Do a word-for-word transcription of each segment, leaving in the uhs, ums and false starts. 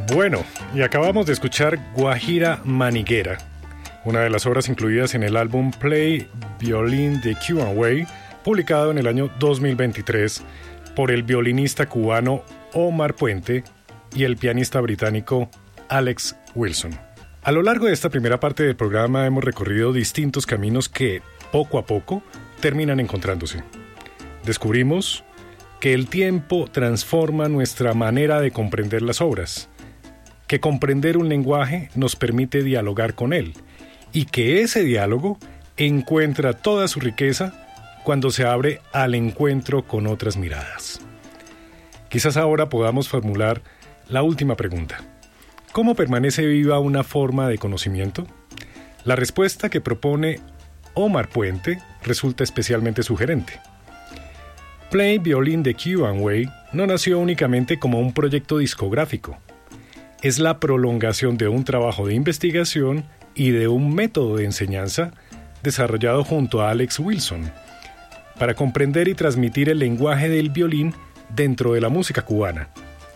Bueno, y acabamos de escuchar Guajira Maniguera, una de las obras incluidas en el álbum Play Violin de Q and Way, publicado en el año dos mil veintitrés por el violinista cubano Omar Puente y el pianista británico Alex Wilson. A lo largo de esta primera parte del programa hemos recorrido distintos caminos que, poco a poco, terminan encontrándose. Descubrimos que el tiempo transforma nuestra manera de comprender las obras, que comprender un lenguaje nos permite dialogar con él, y que ese diálogo encuentra toda su riqueza cuando se abre al encuentro con otras miradas. Quizás ahora podamos formular la última pregunta. ¿Cómo permanece viva una forma de conocimiento? La respuesta que propone Omar Puente resulta especialmente sugerente. Play Violin de Q and Way no nació únicamente como un proyecto discográfico. Es la prolongación de un trabajo de investigación y de un método de enseñanza desarrollado junto a Alex Wilson para comprender y transmitir el lenguaje del violín dentro de la música cubana.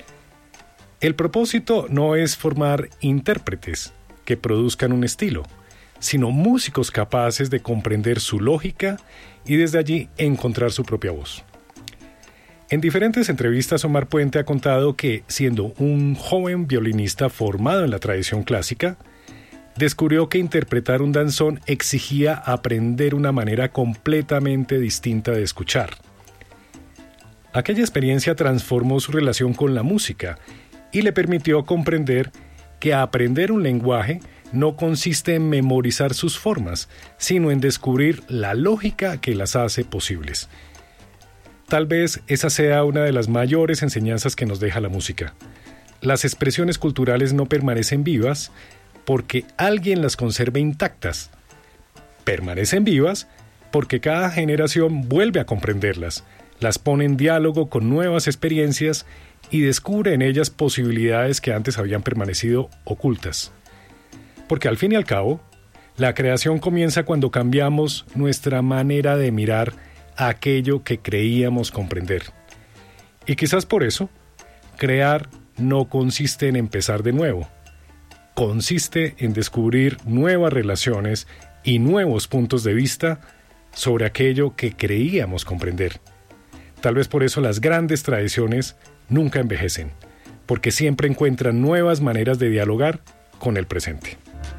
El propósito no es formar intérpretes que produzcan un estilo, sino músicos capaces de comprender su lógica y desde allí encontrar su propia voz. En diferentes entrevistas, Omar Puente ha contado que, siendo un joven violinista formado en la tradición clásica, descubrió que interpretar un danzón exigía aprender una manera completamente distinta de escuchar. Aquella experiencia transformó su relación con la música y le permitió comprender que aprender un lenguaje no consiste en memorizar sus formas, sino en descubrir la lógica que las hace posibles. Tal vez esa sea una de las mayores enseñanzas que nos deja la música. Las expresiones culturales no permanecen vivas porque alguien las conserve intactas. Permanecen vivas porque cada generación vuelve a comprenderlas, las pone en diálogo con nuevas experiencias y descubre en ellas posibilidades que antes habían permanecido ocultas. Porque al fin y al cabo, la creación comienza cuando cambiamos nuestra manera de mirar aquello que creíamos comprender. Y quizás por eso, crear no consiste en empezar de nuevo. Consiste en descubrir nuevas relaciones y nuevos puntos de vista sobre aquello que creíamos comprender. Tal vez por eso las grandes tradiciones nunca envejecen, porque siempre encuentran nuevas maneras de dialogar con el presente.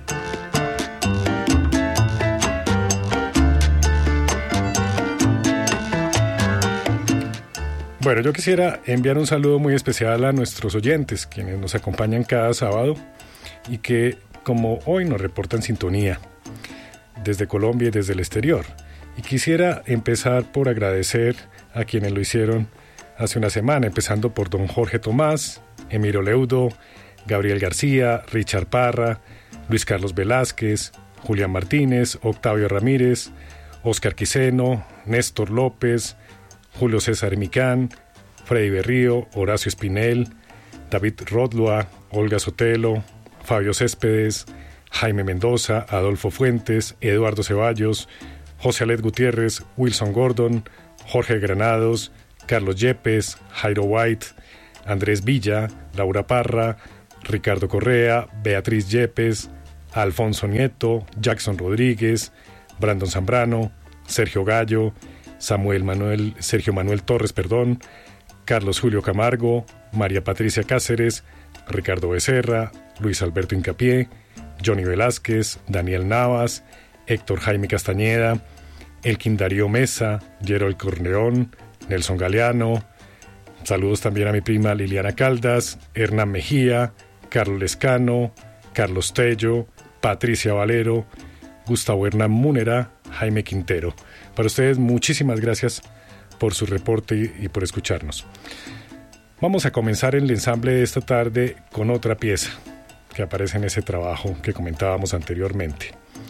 Bueno, yo quisiera enviar un saludo muy especial a nuestros oyentes, quienes nos acompañan cada sábado y que, como hoy, nos reportan sintonía desde Colombia y desde el exterior. Y quisiera empezar por agradecer a quienes lo hicieron hace una semana, empezando por don Jorge Tomás, Emiro Leudo, Gabriel García, Richard Parra, Luis Carlos Velázquez, Julián Martínez, Octavio Ramírez, Oscar Quiseno, Néstor López, Julio César Micán, Freddy Berrío, Horacio Espinel, David Rodloa, Olga Sotelo, Fabio Céspedes, Jaime Mendoza, Adolfo Fuentes, Eduardo Ceballos, José Alet Gutiérrez, Wilson Gordon, Jorge Granados, Carlos Yepes, Jairo White, Andrés Villa, Laura Parra, Ricardo Correa, Beatriz Yepes, Alfonso Nieto, Jackson Rodríguez, Brandon Zambrano, Sergio Gallo, Samuel Manuel, Sergio Manuel Torres, perdón, Carlos Julio Camargo, María Patricia Cáceres, Ricardo Becerra, Luis Alberto Incapié, Johnny Velázquez, Daniel Navas, Héctor Jaime Castañeda, Elkin Darío Mesa, Gerald Corleón, Nelson Galeano. Saludos también a mi prima Liliana Caldas, Hernán Mejía, Carlos Lescano, Carlos Tello, Patricia Valero, Gustavo Hernán Múnera, Jaime Quintero. Para ustedes, muchísimas gracias por su reporte y por escucharnos. Vamos a comenzar el ensamble de esta tarde con otra pieza que aparece en ese trabajo que comentábamos anteriormente.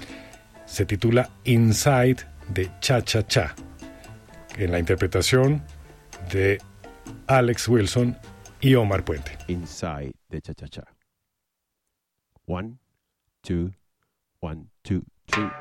Se titula Inside de Cha Cha Cha, en la interpretación de Alex Wilson y Omar Puente. Inside de Cha Cha Cha. One, two, one, two, three.